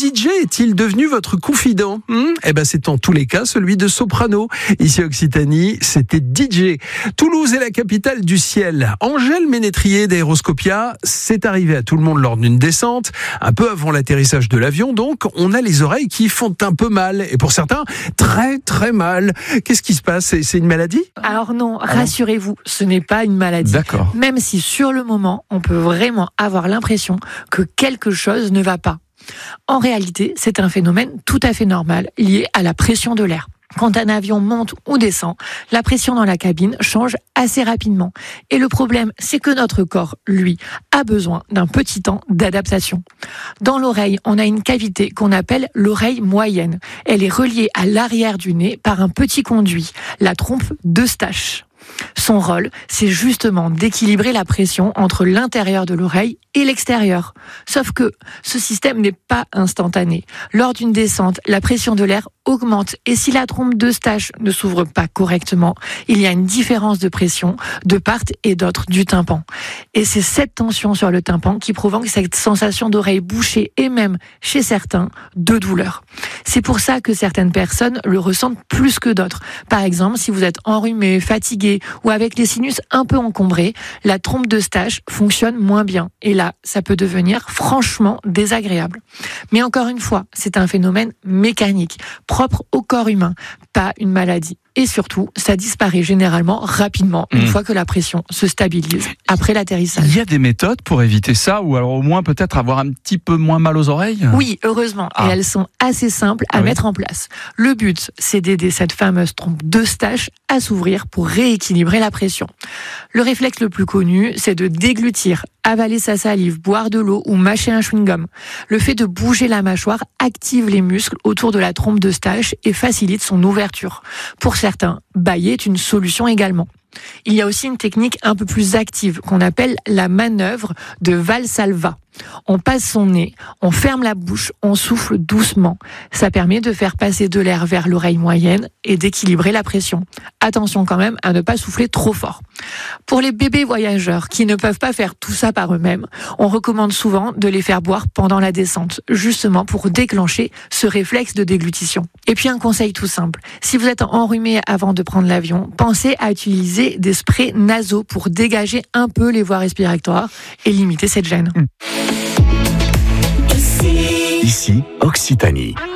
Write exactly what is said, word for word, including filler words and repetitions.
D J est-il devenu votre confident? hmm Eh ben, c'est en tous les cas celui de Soprano. Ici Occitanie, c'était D J. Toulouse est la capitale du ciel. Angèle Ménétrier d'Aéroscopia, c'est arrivé à tout le monde lors d'une descente. Un peu avant l'atterrissage de l'avion, donc, on a les oreilles qui font un peu mal. Et pour certains, très très mal. Qu'est-ce qui se passe? C'est, c'est une maladie? Alors non, Ah rassurez-vous, ce n'est pas une maladie. D'accord. Même si sur le moment, on peut vraiment avoir l'impression que quelque chose ne va pas. En réalité, c'est un phénomène tout à fait normal lié à la pression de l'air. Quand un avion monte ou descend, la pression dans la cabine change assez rapidement. Et le problème, c'est que notre corps, lui, a besoin d'un petit temps d'adaptation. Dans l'oreille, on a une cavité qu'on appelle l'oreille moyenne. Elle est reliée à l'arrière du nez par un petit conduit, la trompe d'Eustache. Son rôle, c'est justement d'équilibrer la pression entre l'intérieur de l'oreille et l'extérieur. Sauf que ce système n'est pas instantané. Lors d'une descente, la pression de l'air augmente et si la trompe d'Eustache ne s'ouvre pas correctement, il y a une différence de pression de part et d'autre du tympan. Et c'est cette tension sur le tympan qui provoque cette sensation d'oreille bouchée et même, chez certains, de douleur. C'est pour ça que certaines personnes le ressentent plus que d'autres. Par exemple, si vous êtes enrhumé, fatigué ou avec les sinus un peu encombrés, la trompe d'Eustache fonctionne moins bien. Et là, ça peut devenir franchement désagréable. Mais encore une fois, c'est un phénomène mécanique, propre au corps humain, pas une maladie. Et surtout, ça disparaît généralement rapidement une mmh. fois que la pression se stabilise après l'atterrissage. Il y a des méthodes pour éviter ça, ou alors au moins peut-être avoir un petit peu moins mal aux oreilles? Oui, heureusement. Ah. Et elles sont assez simples à ah oui. mettre en place. Le but, c'est d'aider cette fameuse trompe d'Eustache à s'ouvrir pour rééquilibrer la pression. Le réflexe le plus connu, c'est de déglutir, avaler sa salive, boire de l'eau ou mâcher un chewing-gum. Le fait de bouger la mâchoire active les muscles autour de la trompe d'Eustache et facilite son ouverture. Pour certains, bâiller est une solution également. Il y a aussi une technique un peu plus active qu'on appelle la manœuvre de Valsalva. On passe son nez, on ferme la bouche, on souffle doucement. Ça permet de faire passer de l'air vers l'oreille moyenne et d'équilibrer la pression. Attention quand même à ne pas souffler trop fort. Pour les bébés voyageurs qui ne peuvent pas faire tout ça par eux-mêmes, on recommande souvent de les faire boire pendant la descente, justement pour déclencher ce réflexe de déglutition. Et puis un conseil tout simple, si vous êtes enrhumé avant de prendre l'avion, pensez à utiliser des sprays nasaux pour dégager un peu les voies respiratoires et limiter cette gêne. Ici, Occitanie.